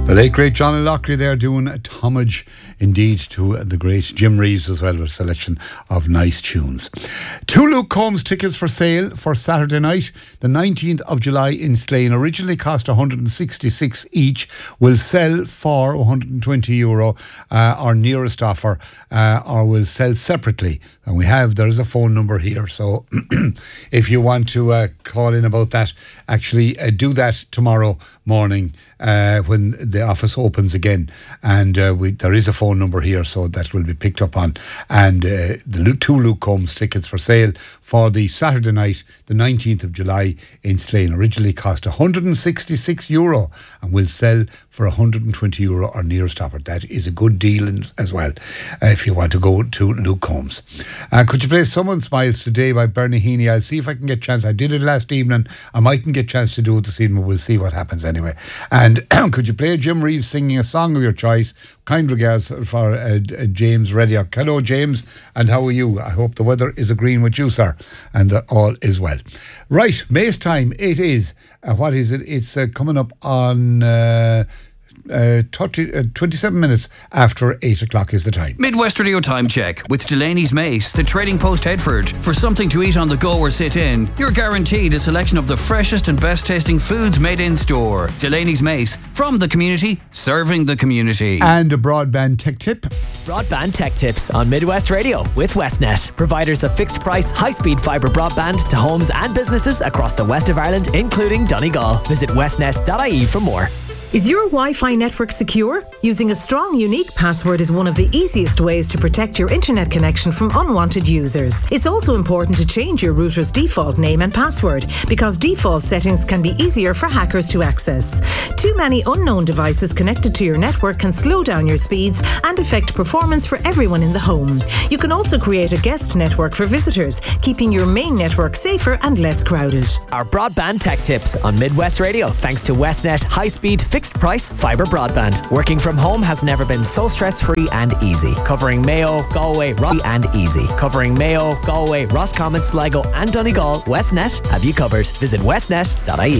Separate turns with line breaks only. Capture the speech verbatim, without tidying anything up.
The late great Johnny Loughrey there doing a homage indeed to the great Jim Reeves as well, with a selection of nice tunes. Two Luke Combs tickets for sale for Saturday night, the nineteenth of July in Slane. Originally cost one hundred sixty-six each, will sell for one hundred twenty euro, uh, our nearest offer, uh, or will sell separately. And we have, there's a phone number here, so if you want to uh, call in about that, actually uh, do that tomorrow morning uh, when the office opens again. And uh, we, there is a phone number here, so that will be picked up on. And uh, the two Luke Combs tickets for sale for the Saturday night, the nineteenth of July in Slane. Originally cost one hundred sixty-six euro and will sell for one hundred twenty euro or nearest offer. That is a good deal in, as well, uh, if you want to go to Luke Combs. Uh, could you play Someone Smiles Today by Bernie Heaney? I'll see if I can get a chance. I did it last evening. I mightn't get a chance to do it this evening, but we'll see what happens anyway. And could you play Jim Reeves singing a song of your choice? Kind regards for uh, uh, James Reddick. Hello, James, and how are you? I hope the weather is agreeing with you, sir, and that all is well. Right, May's time. It is. Uh, what is it? It's uh, coming up on... Uh, Uh, thirty, uh, twenty-seven minutes after eight o'clock is the time.
Midwest Radio Time Check with Delaney's Mace, the Trading Post Headford. For something to eat on the go or sit in, you're guaranteed a selection of the freshest and best tasting foods made in store. Delaney's Mace, from the community, serving the community.
And a broadband tech tip.
Broadband tech tips on Midwest Radio with Westnet, providers of fixed price, high speed fibre broadband to homes and businesses across the west of Ireland, including Donegal. Visit westnet dot I E for more.
Is your Wi-Fi network secure? Using a strong, unique password is one of the easiest ways to protect your internet connection from unwanted users. It's also important to change your router's default name and password, because default settings can be easier for hackers to access. Too many unknown devices connected to your network can slow down your speeds and affect performance for everyone in the home. You can also create a guest network for visitors, keeping your main network safer and less crowded.
Our broadband tech tips on Midwest Radio, thanks to Westnet high-speed fixed price fibre broadband. Working from home has never been so stress-free and easy. Covering Mayo, Galway, Ross and easy. Covering Mayo, Galway, Roscommon, Sligo and Donegal, Westnet have you covered. Visit westnet dot I E.